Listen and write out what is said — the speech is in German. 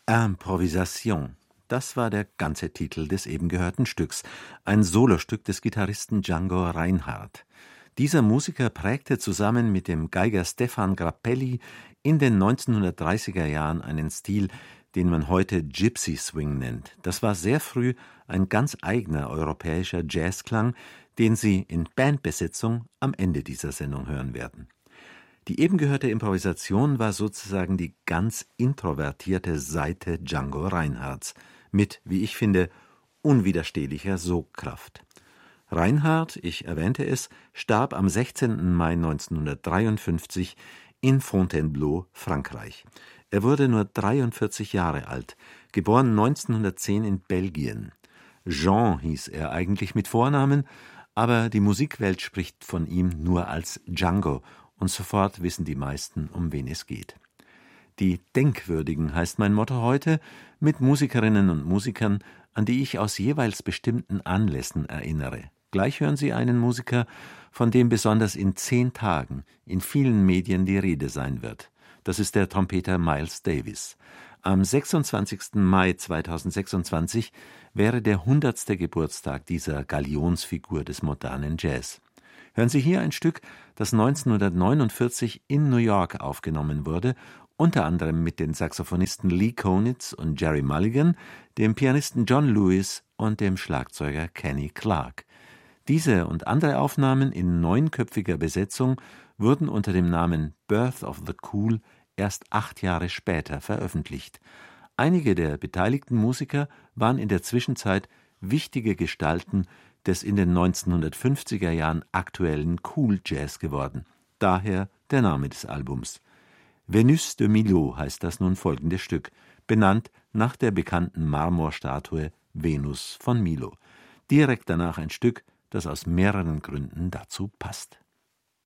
Improvisation. Das war der ganze Titel des eben gehörten Stücks, ein Solostück des Gitarristen Django Reinhardt. Dieser Musiker prägte zusammen mit dem Geiger Stefan Grappelli in den 1930er Jahren einen Stil, den man heute Gypsy Swing nennt. Das war sehr früh ein ganz eigener europäischer Jazzklang, den Sie in Bandbesetzung am Ende dieser Sendung hören werden. Die eben gehörte Improvisation war sozusagen die ganz introvertierte Seite Django Reinhardts mit, wie ich finde, unwiderstehlicher Sogkraft. Reinhardt, ich erwähnte es, starb am 16. Mai 1953 in Fontainebleau, Frankreich. Er wurde nur 43 Jahre alt, geboren 1910 in Belgien. Jean hieß er eigentlich mit Vornamen, aber die Musikwelt spricht von ihm nur als Django und sofort wissen die meisten, um wen es geht. Die Denkwürdigen heißt mein Motto heute, mit Musikerinnen und Musikern, an die ich aus jeweils bestimmten Anlässen erinnere. Gleich hören Sie einen Musiker, von dem besonders in 10 Tagen in vielen Medien die Rede sein wird. Das ist der Trompeter Miles Davis. Am 26. Mai 2026 wäre der 100. Geburtstag dieser Galionsfigur des modernen Jazz. Hören Sie hier ein Stück, das 1949 in New York aufgenommen wurde, unter anderem mit den Saxophonisten Lee Konitz und Jerry Mulligan, dem Pianisten John Lewis und dem Schlagzeuger Kenny Clarke. Diese und andere Aufnahmen in 9-köpfiger Besetzung wurden unter dem Namen Birth of the Cool erst 8 Jahre später veröffentlicht. Einige der beteiligten Musiker waren in der Zwischenzeit wichtige Gestalten des in den 1950er Jahren aktuellen Cool Jazz geworden. Daher der Name des Albums. Venus de Milo heißt das nun folgende Stück, benannt nach der bekannten Marmorstatue Venus von Milo. Direkt danach ein Stück, das aus mehreren Gründen dazu passt.